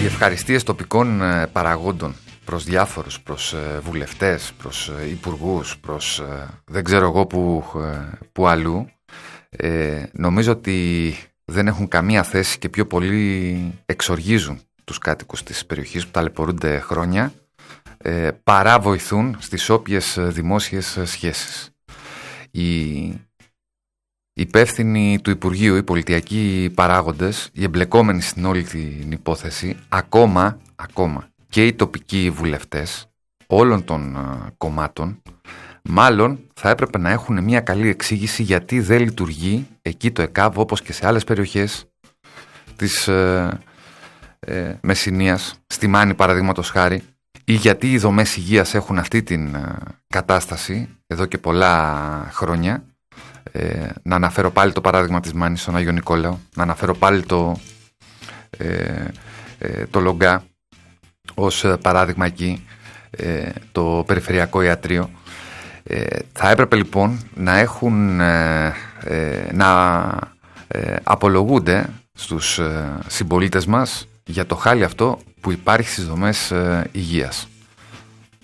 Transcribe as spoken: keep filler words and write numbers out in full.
ευχαριστίες τοπικών παραγόντων προς διάφορους, προς βουλευτές, προς υπουργούς, προς δεν ξέρω εγώ που, που αλλού, ε, νομίζω ότι δεν έχουν καμία θέση και πιο πολύ εξοργίζουν τους κάτοικους της περιοχής που ταλαιπωρούνται χρόνια, ε, παρά βοηθούν στις όποιες δημόσιες σχέσεις. Οι υπεύθυνοι του Υπουργείου, οι πολιτιακοί παράγοντες, οι εμπλεκόμενοι στην όλη την υπόθεση, ακόμα, ακόμα και οι τοπικοί βουλευτές όλων των uh, κομμάτων, μάλλον θα έπρεπε να έχουν μια καλή εξήγηση γιατί δεν λειτουργεί εκεί το ΕΚΑΒ όπως και σε άλλες περιοχές της uh, uh, Μεσσηνίας, στη Μάνη παραδείγματος χάρη, ή γιατί οι δομές υγείας έχουν αυτή την uh, κατάσταση εδώ και πολλά χρόνια. Ε, να αναφέρω πάλι το παράδειγμα της Μάνης στον Άγιο Νικόλαο, να αναφέρω πάλι το, ε, ε, το Λογκά ως παράδειγμα εκεί, ε, το Περιφερειακό Ιατρείο. Ε, θα έπρεπε λοιπόν να έχουν ε, ε, να ε, απολογούνται στους ε, συμπολίτες μας για το χάλι αυτό που υπάρχει στις δομές ε, υγείας.